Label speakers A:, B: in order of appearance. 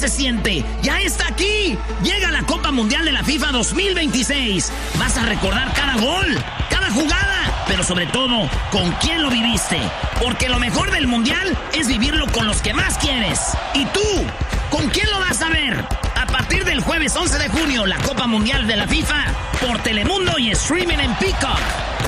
A: se siente. ¡Ya está aquí! Llega la Copa Mundial de la FIFA 2026. Vas a recordar cada gol, cada jugada, pero sobre todo, con quién lo viviste. Porque lo mejor del Mundial es vivirlo con los que más quieres. ¿Y tú? ¿Con quién lo vas a ver? A partir del jueves 11 de junio, la Copa Mundial de la FIFA por Telemundo y streaming en Peacock.